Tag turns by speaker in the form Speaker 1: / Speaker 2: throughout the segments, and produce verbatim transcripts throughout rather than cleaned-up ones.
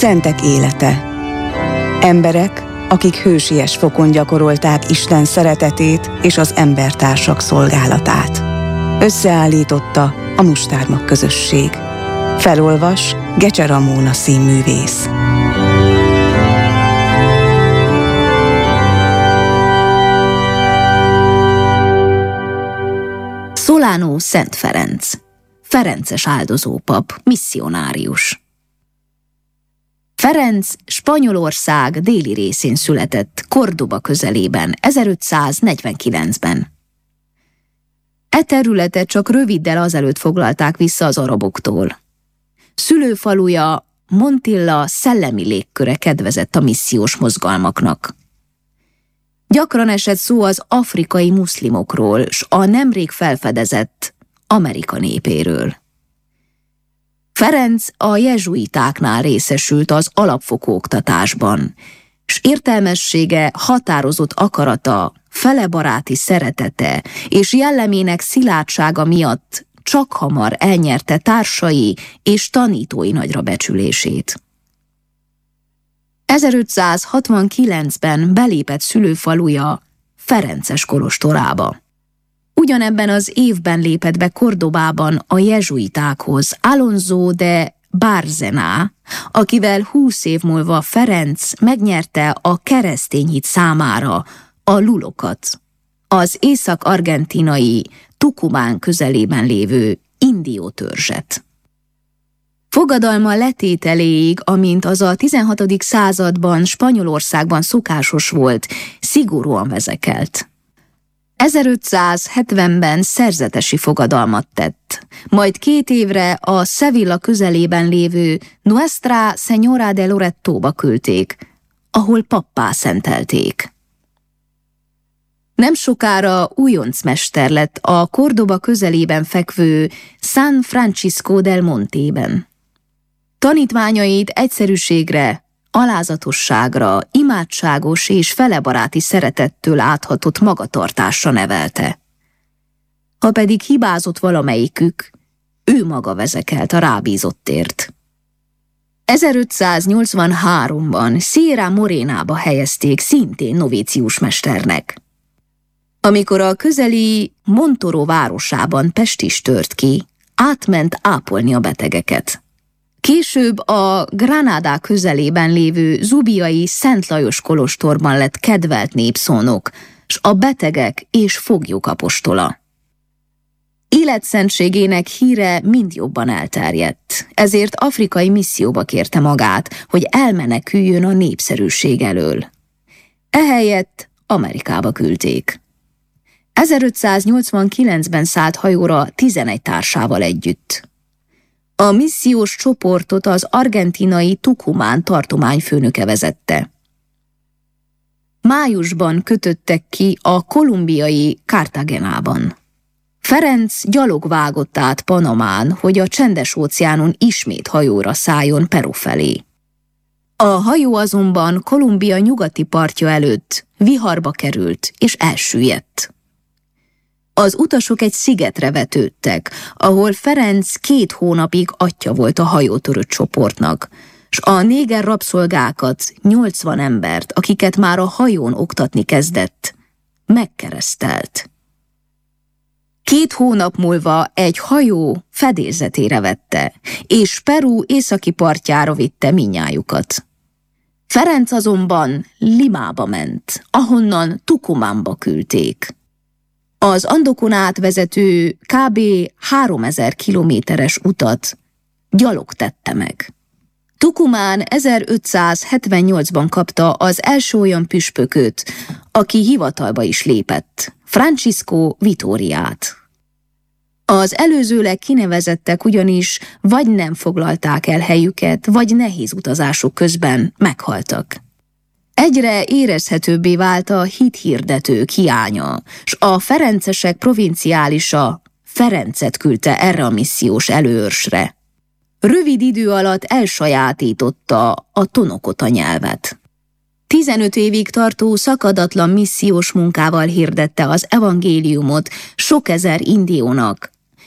Speaker 1: Szentek élete. Emberek, akik hősies fokon gyakorolták Isten szeretetét és az embertársak szolgálatát. Összeállította a Mustármag közösség. Felolvas Gecse Ramóna színművész.
Speaker 2: Solano Szent Ferenc, ferences áldozópap, misszionárius. Ferenc Spanyolország déli részén született, Cordoba közelében, ezerötszáznegyvenkilencben. E területet csak röviddel azelőtt foglalták vissza az araboktól. Szülőfaluja, Montilla szellemi légköre kedvezett a missziós mozgalmaknak. Gyakran esett szó az afrikai muszlimokról, s a nemrég felfedezett Amerika népéről. Ferenc a jezsuitáknál részesült az alapfokú oktatásban, s értelmessége, határozott akarata, felebaráti szeretete és jellemének szilárdsága miatt csak hamar elnyerte társai és tanítói nagyra becsülését. ezerötszázhatvankilencben belépett szülőfaluja Ferences kolostorába. Ugyanebben az évben lépett be Cordobában a jezsuitákhoz Alonso de Bárzená, akivel húsz év múlva Ferenc megnyerte a keresztény hit számára a lulokat, az észak-argentinai Tucumán közelében lévő indió törzset. Fogadalma letételéig, amint az a tizenhatodik században Spanyolországban szokásos volt, szigorúan vezekelt. ezerötszázhetvenben szerzetesi fogadalmat tett, majd két évre a Sevilla közelében lévő Nuestra Señora de Loretóba küldték, ahol pappá szentelték. Nem sokára újoncmester lett a Cordoba közelében fekvő San Francisco del Montében. Tanítványait egyszerűségre, alázatosságra, imádságos és felebaráti szeretettől áthatott magatartásra nevelte. Ha pedig hibázott valamelyikük, ő maga vezekelt a rábízottért. ezerötszáznyolcvanháromban Sierra Morénába helyezték szintén novícius mesternek. Amikor a közeli Montoro városában pestis tört ki, átment ápolni a betegeket. Később a Granada közelében lévő zubiai Szent Lajos kolostorban lett kedvelt népszónok, s a betegek és foglyok apostola. Életszentségének híre mind jobban elterjedt, ezért afrikai misszióba kérte magát, hogy elmeneküljön a népszerűség elől. Ehelyett Amerikába küldték. ezerötszáznyolcvankilencben szállt hajóra tizenegy társával együtt. A missziós csoportot az argentinai Tucumán tartományfőnöke vezette. Májusban kötöttek ki a kolumbiai Cartagenában. Ferenc gyalog vágott át Panamán, hogy a Csendes-óceánon ismét hajóra szálljon Peru felé. A hajó azonban Kolumbia nyugati partja előtt viharba került és elsüllyedt. Az utasok egy szigetre vetődtek, ahol Ferenc két hónapig atya volt a hajótörött csoportnak, s a néger rabszolgákat, nyolcvan embert, akiket már a hajón oktatni kezdett, megkeresztelt. Két hónap múlva egy hajó fedélzetére vette, és Peru északi partjára vitte minnyájukat. Ferenc azonban Limába ment, ahonnan Tucumánba küldték. Az Andokon átvezető kb. háromezer kilométeres utat gyalog tette meg. Tucumán ezerötszázhetvennyolcban kapta az első olyan püspököt, aki hivatalba is lépett, Francisco Vitóriát. Az előzőleg kinevezettek ugyanis vagy nem foglalták el helyüket, vagy nehéz utazásuk közben meghaltak. Egyre érezhetőbbé vált a hithirdetők hiánya, s a ferencesek provinciálisa Ferencet küldte erre a missziós előőrsre. Rövid idő alatt elsajátította a tonokota nyelvet. tizenöt évig tartó szakadatlan missziós munkával hirdette az evangéliumot sok ezer indiónak,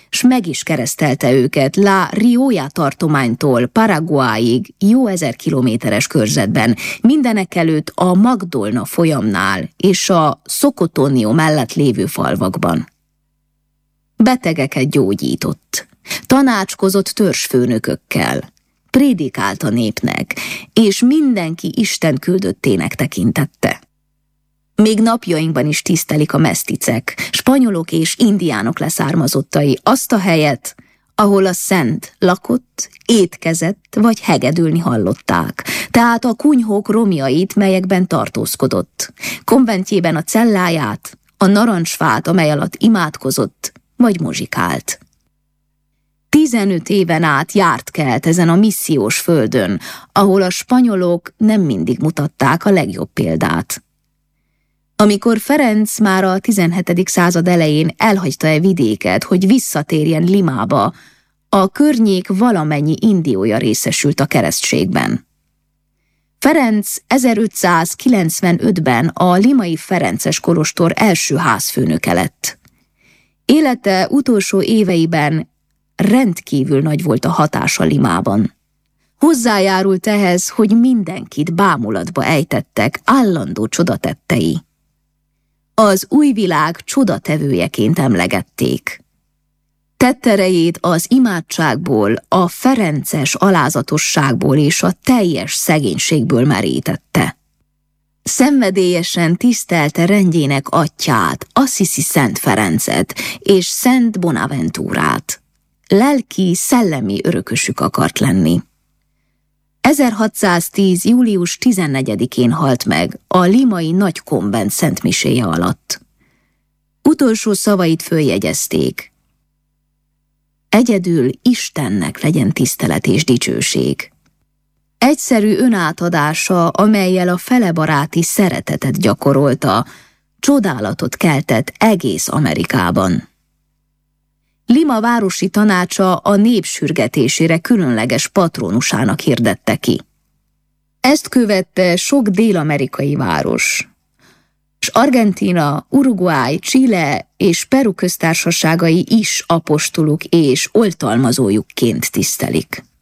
Speaker 2: s meg is keresztelte őket La Rioja tartománytól Paraguayig jó ezer kilométeres körzetben, mindenekelőtt a Magdolna folyamnál és a Socotonio mellett lévő falvakban. Betegeket gyógyított, tanácskozott törzsfőnökökkel, prédikált a népnek, és mindenki Isten küldöttének tekintette. Még napjainkban is tisztelik a meszticek, spanyolok és indiánok leszármazottai azt a helyet, ahol a szent lakott, étkezett vagy hegedülni hallották, tehát a kunyhók romjait, melyekben tartózkodott, konventjében a celláját, a narancsfát, amely alatt imádkozott vagy muzsikált. Tizenöt éven át járt kelt ezen a missziós földön, ahol a spanyolok nem mindig mutatták a legjobb példát. Amikor Ferenc már a tizenhetedik század elején elhagyta e vidéket, hogy visszatérjen Limába, a környék valamennyi indiója részesült a keresztségben. Ferenc ezerötszázkilencvenötben a limai ferences kolostor első házfőnöke lett. Élete utolsó éveiben rendkívül nagy volt a hatása Limában. Hozzájárult ehhez, hogy mindenkit bámulatba ejtettek állandó csodatettei. Az új világ csodatevőjeként emlegették. Tetterejét az imádságból, a ferences alázatosságból és a teljes szegénységből merítette. Szenvedélyesen tisztelte rendjének atyját, Assisi Szent Ferencet és Szent Bonaventúrát. Lelki, szellemi örökösük akart lenni. ezerhatszáztíz. július tizennegyedikén halt meg a limai nagy konvent szentmiséje alatt. Utolsó szavait följegyezték. Egyedül Istennek legyen tisztelet és dicsőség. Egyszerű önátadása, amellyel a felebaráti szeretetet gyakorolta, csodálatot keltett egész Amerikában. Lima városi tanácsa a nép sürgetésére különleges patronusának hirdette ki. Ezt követte sok dél-amerikai város, s Argentína, Uruguay, Chile és Peru köztársaságai is apostoluk és oltalmazójukként tisztelik.